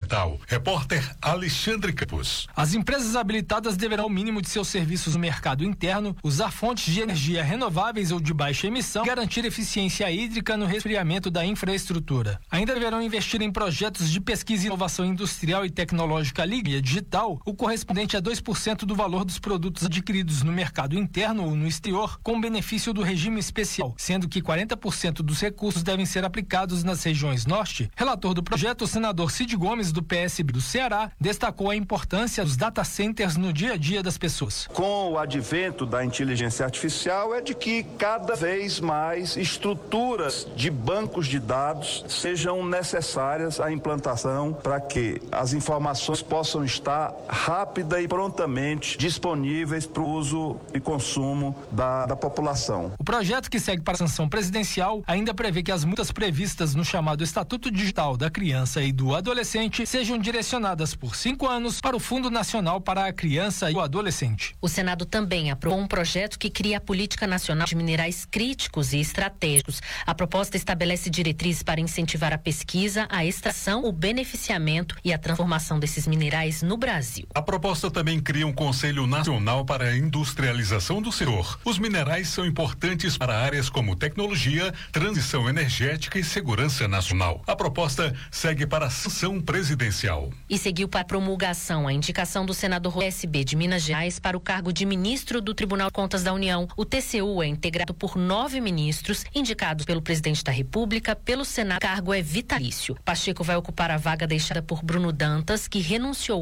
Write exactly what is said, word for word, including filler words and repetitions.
digital. Repórter Alexandre Campos. As empresas habilitadas deverão, o mínimo de seus serviços no mercado interno, usar fontes de energia renováveis ou de baixa emissão, garantir eficiência hídrica no resfriamento da infraestrutura. Ainda deverão investir em projetos de pesquisa e inovação industrial e tecnológica líquida digital, o correspondente a dois por cento do valor dos produtos adquiridos no mercado interno ou no exterior, com benefício do regime especial, sendo que quarenta por cento dos recursos devem ser aplicados nas regiões norte. Relator do projeto, o senador Cid Gomes, do P S B do Ceará, destacou a importância dos data centers no dia a dia das pessoas. Com o advento da inteligência artificial, é de que cada vez mais estruturas de bancos de dados sejam necessárias à implantação para que as informações possam estar rápida e prontamente disponíveis para o uso e consumo da, da população. O projeto, que segue para a sanção presidencial, ainda prevê que as multas previstas no chamado Estatuto Digital da Criança e do Adolescente sejam direcionadas por cinco anos para o Fundo Nacional para a Criança e o Adolescente. O Senado também aprovou um projeto que cria a Política Nacional de Minerais Críticos e Estratégicos. A proposta estabelece diretrizes para incentivar a pesquisa, a extração, o beneficiamento e a transformação desses minerais no Brasil. A proposta também cria um Conselho Nacional para a Industrialização do Setor. Os minerais são importantes para áreas como tecnologia, transição energética e segurança nacional. A proposta segue para a sanção presidencial. E seguiu para a promulgação a indicação do senador P S B de Minas Gerais para o cargo de ministro do Tribunal de Contas da União. O T C U é integrado por nove ministros, indicados pelo presidente da República. Pelo Senado, o cargo é vitalício. Pacheco vai ocupar a vaga deixada por Bruno Dantas, que renunciou